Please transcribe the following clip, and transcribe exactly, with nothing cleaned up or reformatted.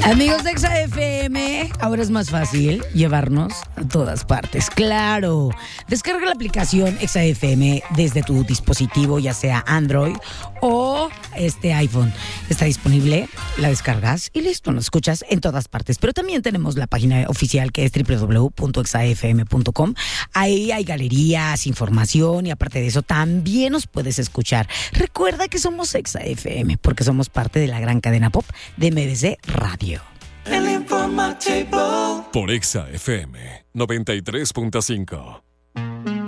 Amigos de Exa F M, ahora es más fácil llevarnos a todas partes. ¡Claro! Descarga la aplicación Exa F M desde tu dispositivo, ya sea Android o este iPhone. Está disponible, la descargas y listo, nos escuchas en todas partes. Pero también tenemos la página oficial que es doble u doble u doble u punto exa f m punto com. Ahí hay galerías, información y aparte de eso también nos puedes escuchar. Recuerda que somos Exa F M porque somos parte de la gran cadena pop de M B C Radio. El informativo por Exa F M noventa y tres punto cinco.